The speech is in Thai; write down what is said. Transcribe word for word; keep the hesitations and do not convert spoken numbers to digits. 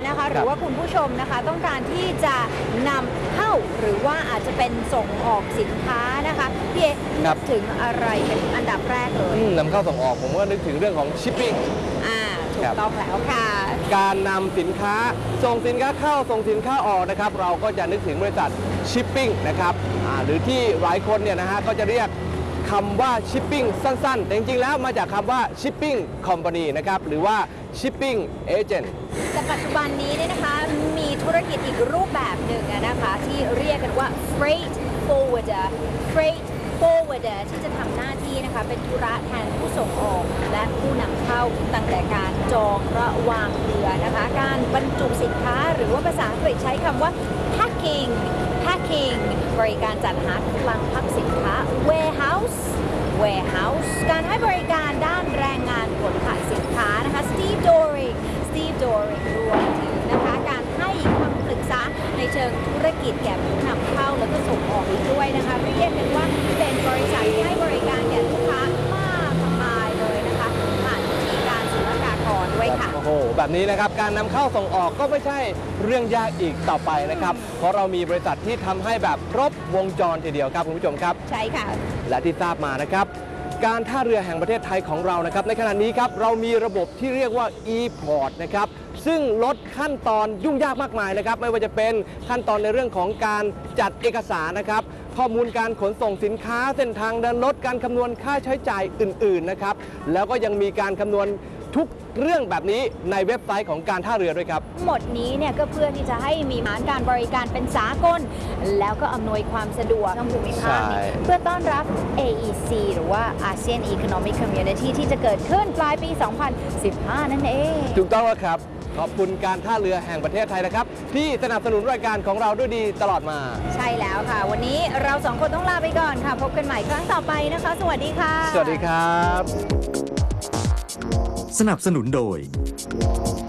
นะคะหรือว่าคุณผู้ชมนะคะต้องการที่จะนำเข้าหรือว่าอาจจะเป็นส่งออกสินค้านะคะพี่เอนึกถึงอะไรเป็นอันดับแรกเลยนำเข้าส่งออกผมก็นึกถึงเรื่องของชิปปิ้งอ่าถูกต้องแล้วค่ะการนำสินค้าส่งสินค้าเข้าส่งสินค้าออกนะครับเราก็จะนึกถึงบริษัทชิปปิ้งนะครับหรือที่หลายคนเนี่ยนะฮะก็จะเรียกคำว่าชิปปิ้งสั้นๆแต่จริงๆแล้วมาจากคำว่าชิปปิ้งคอมพานีนะครับหรือว่าชิปปิ้งเอเจนต์แต่ปัจจุบันนี้เนี่ยนะคะมีธุรกิจอีกรูปแบบหนึ่งนะคะที่เรียกกันว่า freight forwarder freight forwarder ที่จะทำหน้าที่นะคะเป็นธุระแทนผู้ส่งออกและผู้นำเข้าตั้งแต่การจองระวางเรือนะคะการบรรจุสินค้าหรือว่าภาษาอังกฤษใช้คำว่า packing packing บริการจัดหาคลังพักสินค้า warehouse warehouse การให้บริการด้านแรงงานขนถ่ายสินค้านะคะ Steve Doring Steve Doring รวมถึงนะคะการให้คำปรึกษาในเชิงธุรกิจแก่ผู้นำเข้าแล้วก็ส่งออกอีกด้วยนะคะเรียกกันว่าเป็นบริษัทที่ให้บริการแก่ลูกค้ามากมายเลยนะคะผ่านวิธีการศุลกากรด้วยค่ะโอ้โหแบบนี้นะครับการนำเข้าส่งออกก็ไม่ใช่เรื่องยากอีกต่อไปนะครับเพราะเรามีบริษัทที่ทำให้แบบครบวงจรทีเดียวครับคุณผู้ชมครับใช่ค่ะและที่ทราบมานะครับการท่าเรือแห่งประเทศไทยของเรานะครับในขณะนี้ครับเรามีระบบที่เรียกว่า e-port นะครับซึ่งลดขั้นตอนยุ่งยากมากมายนะครับไม่ว่าจะเป็นขั้นตอนในเรื่องของการจัดเอกสารนะครับข้อมูลการขนส่งสินค้าเส้นทางเดินรถการคำนวณค่าใช้จ่ายอื่นๆนะครับแล้วก็ยังมีการคำนวณทุกเรื่องแบบนี้ในเว็บไซต์ของการท่าเรือด้วยครับหมดนี้เนี่ยก็เพื่อที่จะให้มีมาตรการบริการเป็นสากลแล้วก็อำนวยความสะดวกทั้งภูมิภาคเพื่อต้อนรับ เอ อี ซี หรือว่า ASEAN Economic Community ที่จะเกิดขึ้นปลายปี สองพันสิบห้า นั่นเองถูกต้องแล้วครับขอบคุณการท่าเรือแห่งประเทศไทยนะครับที่สนับสนุนรายการของเราด้วยดีตลอดมาใช่แล้วค่ะวันนี้เราสองคนต้องลาไปก่อนค่ะพบกันใหม่ครั้งต่อไปนะคะสวัสดีค่ะสวัสดีครับสนับสนุนโดย